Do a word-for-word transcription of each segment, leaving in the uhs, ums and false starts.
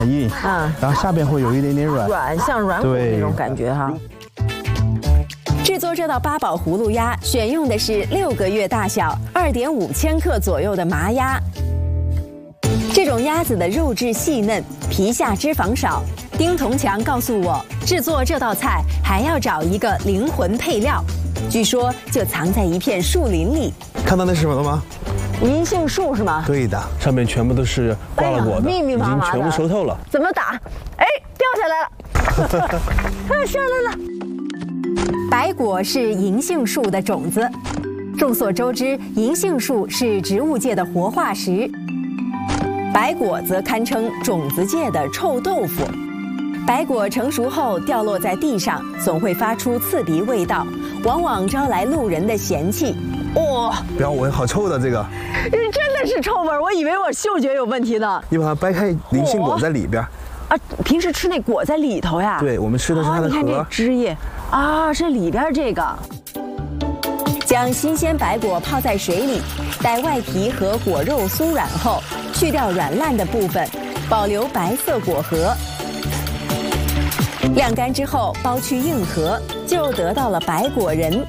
硬， 嗯， 然后下边会有一点点软， 软像软骨那种感觉哈。 制作这道八宝葫芦鸭，选用的是六个月大小、二点五千克左右的麻鸭。这种鸭子的肉质细嫩，皮下脂肪少。丁同强告诉我，制作这道菜还要找一个灵魂配料，据说就藏在一片树林里。 看到那是什么了吗？ 银杏树是吗？ 对的，上面全部都是挂了果的， 密密麻麻的， 已经全部熟透了。 怎么打？哎，掉下来了！哎，上来了。 白果是银杏树的种子。众所周知，银杏树是植物界的活化石，白果则堪称种子界的臭豆腐。白果成熟后掉落在地上，总会发出刺鼻味道，往往招来路人的嫌弃。 哇、哦， 不要闻，好臭的这个！ 真的是臭味儿，我以为我嗅觉有问题呢。 你把它掰开，银杏果在里边。 啊，平时吃那果在里头呀？ 对，我们吃的是它的核。 哦、你看这汁液啊，是里边这个。 将新鲜白果泡在水里，待外皮和果肉酥软后，去掉软烂的部分，保留白色果核。晾干之后，剥去硬核，就得到了白果仁。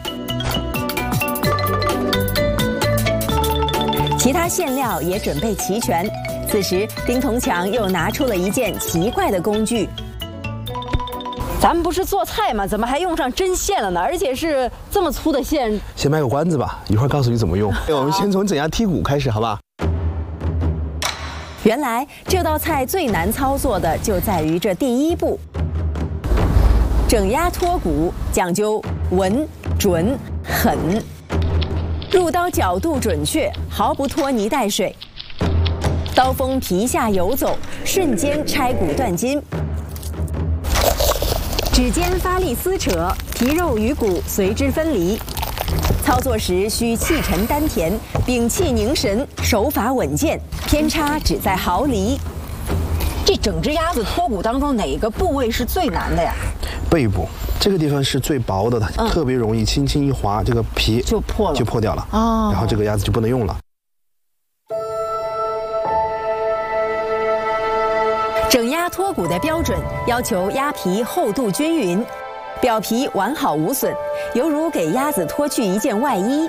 其他馅料也准备齐全。此时，丁同强又拿出了一件奇怪的工具。 咱们不是做菜吗？怎么还用上针线了呢？而且是这么粗的线。 先卖个关子吧，一会儿告诉你怎么用。我们先从整鸭剔骨开始，好吧？ 原来这道菜最难操作的就在于这第一步。整鸭脱骨讲究稳、准、狠，入刀角度准确，毫不拖泥带水。刀锋皮下游走，瞬间拆骨断筋。指尖发力撕扯，皮肉与骨随之分离。操作时需气沉丹田，屏气凝神，手法稳健，偏差只在毫厘。 这整只鸭子脱骨当中，哪个部位是最难的呀？ 背部这个地方是最薄的，它嗯、 特别容易轻轻一划，这个皮就破了， 就破掉了。 哦， 然后这个鸭子就不能用了。 整鸭脱骨的标准要求鸭皮厚度均匀，表皮完好无损，犹如给鸭子脱去一件外衣。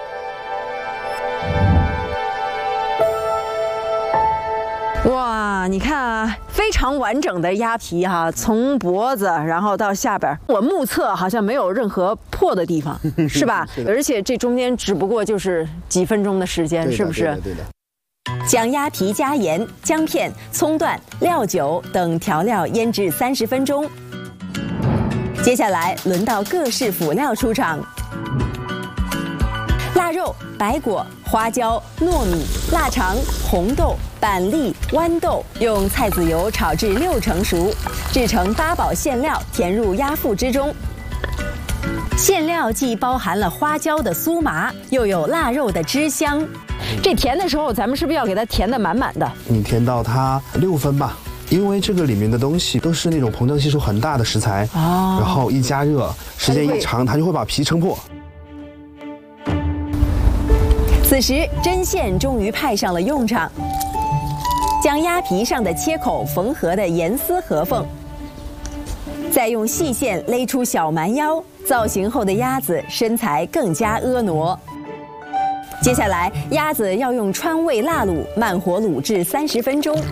哇，你看啊，非常完整的鸭皮哈、啊，从脖子然后到下边，我目测好像没有任何破的地方，是吧？ 是而且这中间只不过就是几分钟的时间，是不是？ 对的，对的。 将鸭皮加盐、姜片、葱段、料酒等调料腌制三十分钟。接下来轮到各式辅料出场：腊肉、白果、花椒、糯米、腊肠、红豆、板栗、豌豆，用菜籽油炒至六成熟，制成八宝馅料，填入鸭腹之中。馅料既包含了花椒的酥麻，又有腊肉的汁香。 这填的时候，咱们是不是要给它填得满满的？ 你填到它六分吧，因为这个里面的东西都是那种膨胀系数很大的食材，哦，然后一加热，时间一长，它就会把皮撑破。 此时针线终于派上了用场，将鸭皮上的切口缝合的严丝合缝，再用细线勒出小蛮腰，造型后的鸭子身材更加婀娜。接下来，鸭子要用川味辣卤慢火卤制三十分钟。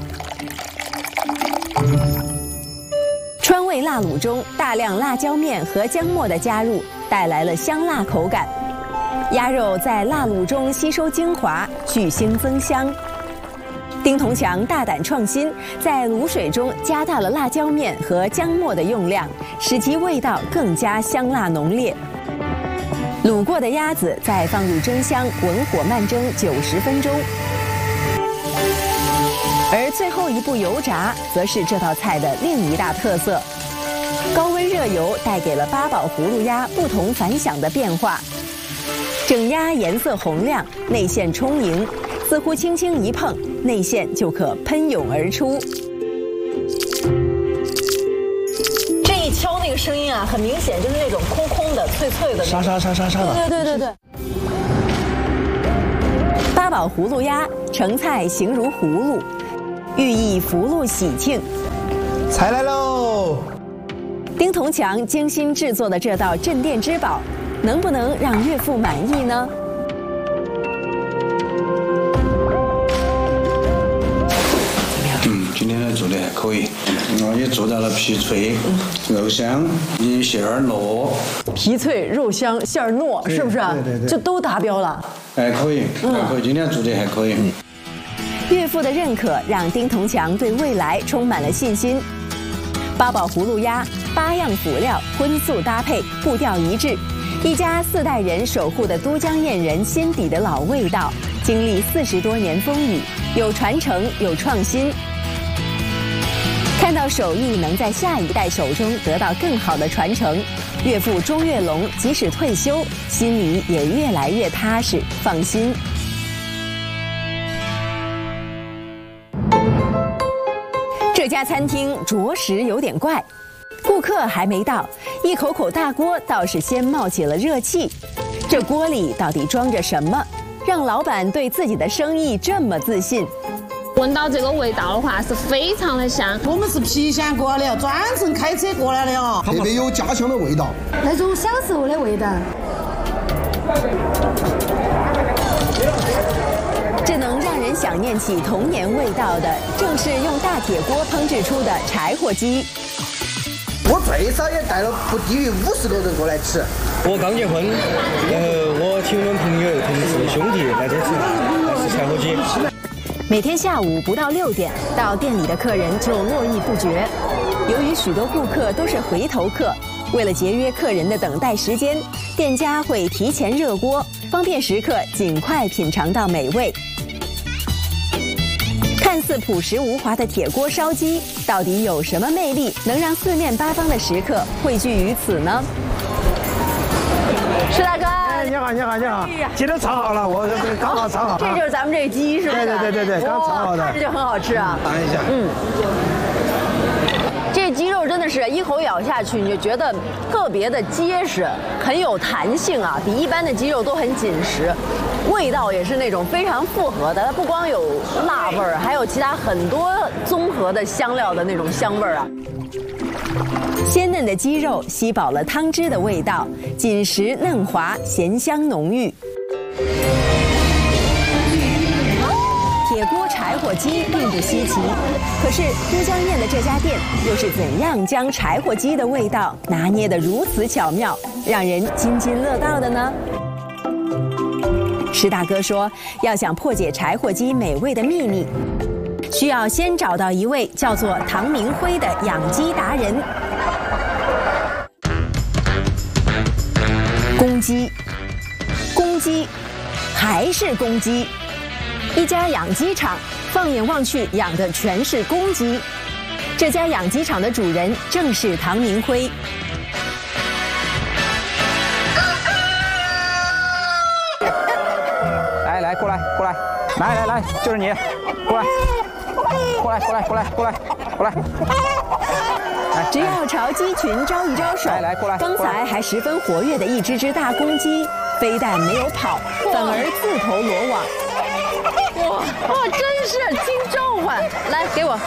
川味辣卤中大量辣椒面和姜末的加入，带来了香辣口感。鸭肉在辣卤中吸收精华，去腥增香。丁同强大胆创新，在卤水中加大了辣椒面和姜末的用量，使其味道更加香辣浓烈。卤过的鸭子再放入蒸箱，文火慢蒸九十分钟。而最后一步油炸，则是这道菜的另一大特色。高温热油带给了八宝葫芦鸭不同凡响的变化。整鸭颜色红亮，内馅充盈，似乎轻轻一碰，内馅就可喷涌而出。 这一敲那个声音啊，很明显就是那种空空的、脆脆的， 沙沙沙沙沙的。 对对对对对。 八宝葫芦鸭成菜形如葫芦， 寓意福禄喜庆。 菜来喽！ 丁同强精心制作的这道镇店之宝，能不能让岳父满意呢？ 嗯，今天呢做的还可以，我也做到了皮脆、肉香、馅儿糯。 皮脆肉香，馅儿糯，是不是？ 对对对， 这都达标了。 还可以，还可以，今天做的还可以。嗯、 岳父的认可让丁同强对未来充满了信心。八宝葫芦鸭，八样辅料荤素搭配，步调一致，一家四代人守护的都江堰人心底的老味道，经历四十多年风雨，有传承，有创新。看到手艺能在下一代手中得到更好的传承，岳父钟跃龙即使退休，心里也越来越踏实放心。这家餐厅着实有点怪，顾客还没到，一口口大锅倒是先冒起了热气。这锅里到底装着什么，让老板对自己的生意这么自信？ 闻到这个味道的话，是非常的香。 我们是郫县过来的，专程开车过来的哦， 特别有家乡的味道， 那种小时候的味道。 这能让人想念起童年味道的，正是用大铁锅烹制出的柴火鸡。 我最少也带了不低于五十个人过来吃。 我刚结婚，然后我请我们朋友、同事、兄弟来这儿吃，来吃柴火鸡。 每天下午不到六点，到店里的客人就络绎不绝。由于许多顾客都是回头客，为了节约客人的等待时间，店家会提前热锅，方便食客尽快品尝到美味。看似朴实无华的铁锅烧鸡，到底有什么魅力，能让四面八方的食客汇聚于此呢？ 石大哥， 哎，你好，你好，你好，鸡都炒好了，我刚好炒好。 这就是咱们这鸡，是不是？ 对对对对对，刚炒好的， 看着就很好吃啊。 尝一下， 嗯。这鸡肉真的是一口咬下去，你就觉得特别的结实，很有弹性啊，比一般的鸡肉都很紧实，味道也是那种非常复合的。它不光有辣味儿，还有其他很多综合的香料的那种香味儿啊。 鲜嫩的鸡肉吸饱了汤汁的味道，紧实嫩滑，咸香浓郁。铁锅柴火鸡并不稀奇，可是都江堰的这家店又是怎样将柴火鸡的味道拿捏得如此巧妙，让人津津乐道的呢？石大哥说，要想破解柴火鸡美味的秘密，需要先找到一位叫做唐明辉的养鸡达人。公鸡，公鸡，还是公鸡。一家养鸡场，放眼望去，养的全是公鸡。这家养鸡场的主人正是唐明辉。 来来，过来过来，来来来，就是你，过来，过来过来过来过来过来。 只要朝鸡群招一招手， 来来过来。 刚才还十分活跃的一只只大公鸡，非但没有跑，反而自投罗网。 哇哇，真是金召唤！来，给我。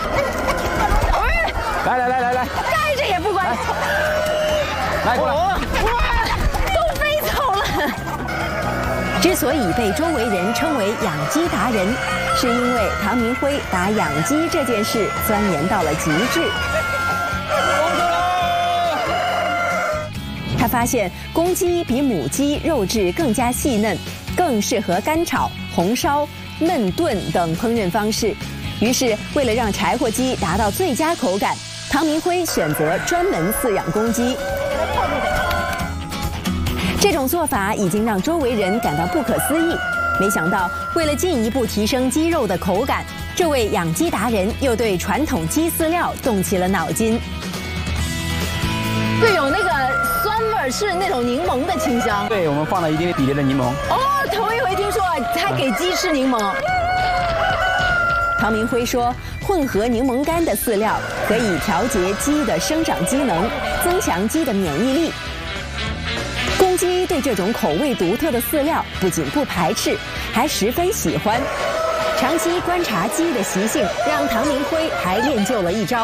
来来来来来， 盖着也不管。 来过来。 哇，都飞走了。 之所以被周围人称为养鸡达人，是因为唐明辉把养鸡这件事钻研到了极致。他发现公鸡比母鸡肉质更加细嫩，更适合干炒、红烧、焖炖等烹饪方式。于是，为了让柴火鸡达到最佳口感，唐明辉选择专门饲养公鸡。这种做法已经让周围人感到不可思议。没想到，为了进一步提升鸡肉的口感，这位养鸡达人又对传统鸡饲料动起了脑筋。 对，有那个酸味儿，是那种柠檬的清香。 对，我们放了一定比例的柠檬。 哦，头一回听说还给鸡吃柠檬。 唐明辉说，混合柠檬干的饲料可以调节鸡的生长机能，增强鸡的免疫力。公鸡对这种口味独特的饲料不仅不排斥，还十分喜欢。 长期观察鸡的习性，让唐明辉还练就了一招